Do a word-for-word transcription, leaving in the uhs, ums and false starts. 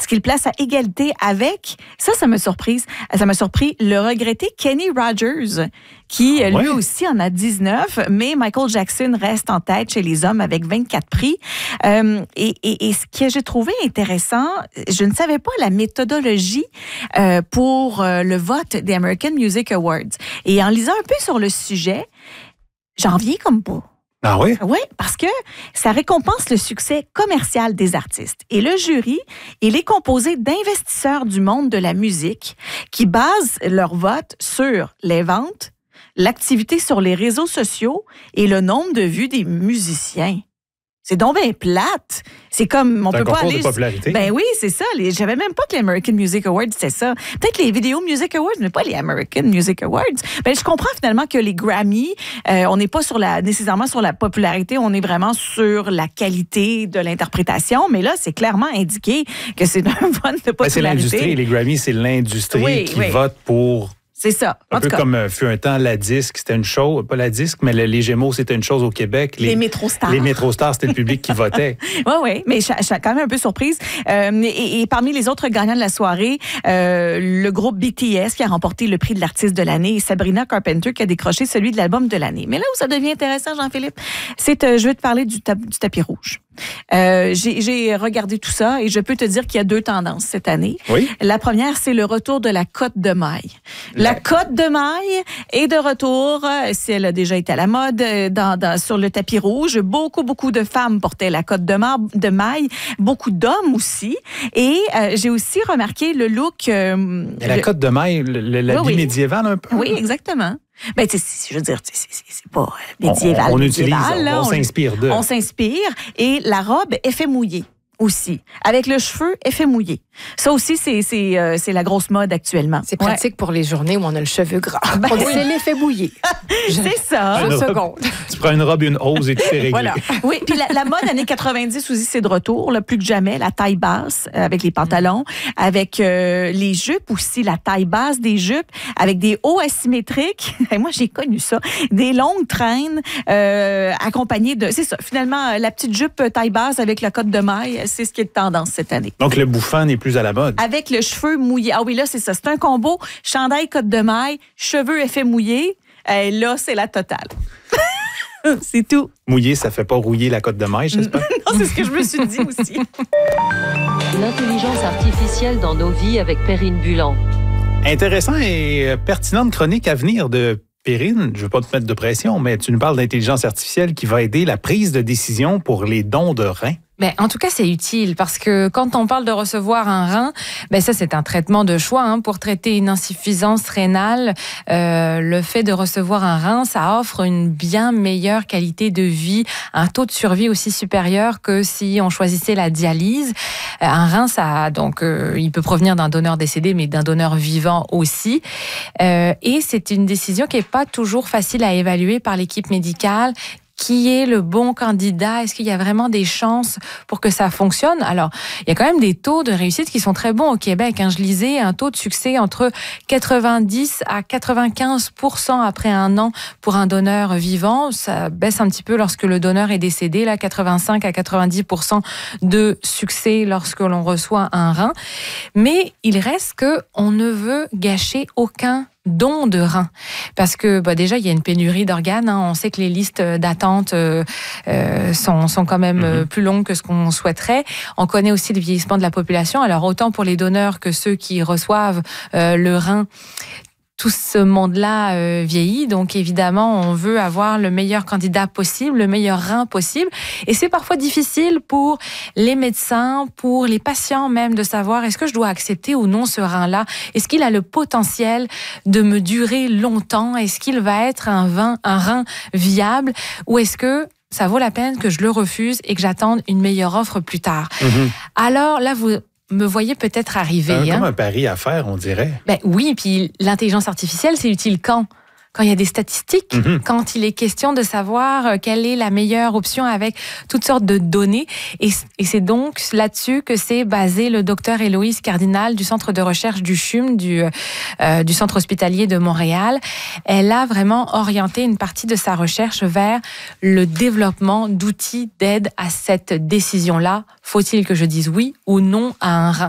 qu'il place à égalité avec, ça, ça m'a surprise, ça m'a surpris, le regretté Kenny Rogers, qui ah ouais. lui aussi en a dix-neuf, mais Michael Jackson reste en tête chez les hommes avec vingt-quatre prix. Euh, et, et, et ce que j'ai trouvé intéressant, je ne savais pas la méthodologie euh, pour euh, le vote des American Music Awards. Et en lisant un peu sur le sujet, j'en viens comme pas. Ah oui? Oui, parce que ça récompense le succès commercial des artistes. Et le jury, il est composé d'investisseurs du monde de la musique qui basent leur vote sur les ventes, l'activité sur les réseaux sociaux et le nombre de vues des musiciens. C'est donc bien plate. C'est comme, on c'est peut un pas aller... de popularité. Ben oui, c'est ça. Les, j'avais même pas que les American Music Awards, c'était ça. Peut-être les Video Music Awards, mais pas les American Music Awards. Ben, je comprends finalement que les Grammy, euh, on n'est pas sur la, nécessairement sur la popularité, on est vraiment sur la qualité de l'interprétation. Mais là, c'est clairement indiqué que c'est un vote de popularité. Ben, c'est l'industrie. Les Grammy, c'est l'industrie oui, qui oui. vote pour... C'est ça. En un peu tout cas, comme euh, fut un temps la disque, c'était une chose, pas la disque, mais le, les Gémeaux, c'était une chose au Québec. Les, les métro-stars. Les métro-stars, c'était le public qui votait. Oui, oui, mais je, je suis quand même un peu surprise. Euh, et, et parmi les autres gagnants de la soirée, euh, le groupe B T S qui a remporté le prix de l'artiste de l'année et Sabrina Carpenter qui a décroché celui de l'album de l'année. Mais là où ça devient intéressant, Jean-Philippe, c'est, euh, je vais te parler du, tap, du tapis rouge. Euh, j'ai, j'ai regardé tout ça et je peux te dire qu'il y a deux tendances cette année. Oui. La première, c'est le retour de la cotte de maille. La, la cotte de maille est de retour. Si elle a déjà été à la mode dans, dans, sur le tapis rouge, beaucoup, beaucoup de femmes portaient la cotte de, mar- de maille, beaucoup d'hommes aussi. Et euh, j'ai aussi remarqué le look... Euh, la le... cotte de maille, le, le, la oui, vie oui. médiévale un peu. Oui, exactement. Ben, tu sais, je veux dire, c'est, c'est, c'est pas médiéval. On, on médiéval, utilise, là, on, on s'inspire d'eux. On s'inspire. Et la robe effet mouillé aussi, avec le cheveu effet mouillé. Ça aussi, c'est, c'est, euh, c'est la grosse mode actuellement. C'est pratique ouais. pour les journées où on a le cheveu gras. Ben, on dit, c'est l'effet mouillé. C'est ça. Une seconde. Tu prends une robe, une hose et tu t'es réglé. Voilà. Oui, puis la, la mode années quatre-vingt-dix aussi, c'est de retour, là, plus que jamais, la taille basse euh, avec les pantalons, avec euh, les jupes aussi, la taille basse des jupes, avec des hauts asymétriques. Et moi, j'ai connu ça. Des longues traînes euh, accompagnées de... C'est ça, finalement, la petite jupe taille basse avec la cotte de maille, c'est ce qui est de tendance cette année. Donc, le bouffant n'est plus à la mode. Avec le cheveu mouillé. Ah oui, là, c'est ça. C'est un combo chandail, cotte de maille, cheveux effet mouillé. Et là, c'est la totale. C'est tout. Mouillé, ça fait pas rouiller la cotte de maille, j'espère? Non, c'est ce que je me suis dit aussi. L'intelligence artificielle dans nos vies avec Perrine Bulan. Intéressant et pertinente chronique à venir de Perrine. Je ne veux pas te mettre de pression, mais tu nous parles d'intelligence artificielle qui va aider la prise de décision pour les dons de reins. Ben, en tout cas, c'est utile parce que quand on parle de recevoir un rein, ben ça, c'est un traitement de choix hein, pour traiter une insuffisance rénale. Euh, le fait de recevoir un rein, ça offre une bien meilleure qualité de vie, un taux de survie aussi supérieur que si on choisissait la dialyse. Un rein, ça, donc, euh, il peut provenir d'un donneur décédé, mais d'un donneur vivant aussi. Euh, et c'est une décision qui est pas toujours facile à évaluer par l'équipe médicale. Qui est le bon candidat? Est-ce qu'il y a vraiment des chances pour que ça fonctionne? Alors, il y a quand même des taux de réussite qui sont très bons au Québec. Hein. Je lisais un taux de succès entre quatre-vingt-dix à quatre-vingt-quinze pour cent après un an pour un donneur vivant. Ça baisse un petit peu lorsque le donneur est décédé. Là, quatre-vingt-cinq à quatre-vingt-dix pour cent de succès lorsque l'on reçoit un rein. Mais il reste que on ne veut gâcher aucun don de rein. Parce que bah, déjà, il y a une pénurie d'organes. Hein. On sait que les listes d'attente euh, euh, sont, sont quand même euh, plus longues que ce qu'on souhaiterait. On connaît aussi le vieillissement de la population. Alors, autant pour les donneurs que ceux qui reçoivent euh, le rein, tout ce monde-là euh, vieillit, donc évidemment, on veut avoir le meilleur candidat possible, le meilleur rein possible. Et c'est parfois difficile pour les médecins, pour les patients même, de savoir est-ce que je dois accepter ou non ce rein-là? Est-ce qu'il a le potentiel de me durer longtemps? Est-ce qu'il va être un, vin, un rein viable? Ou est-ce que ça vaut la peine que je le refuse et que j'attende une meilleure offre plus tard? Mm-hmm. Alors là, vous... me voyez peut-être arriver. C'est hein. comme un pari à faire, on dirait. Ben oui, puis l'intelligence artificielle, c'est utile quand? Quand il y a des statistiques, mm-hmm. quand il est question de savoir quelle est la meilleure option avec toutes sortes de données. Et, et c'est donc là-dessus que s'est basé le docteur Héloïse Cardinal du Centre de recherche du C H U M, du, euh, du Centre hospitalier de Montréal. Elle a vraiment orienté une partie de sa recherche vers le développement d'outils d'aide à cette décision-là. Faut-il que je dise oui ou non à un rein?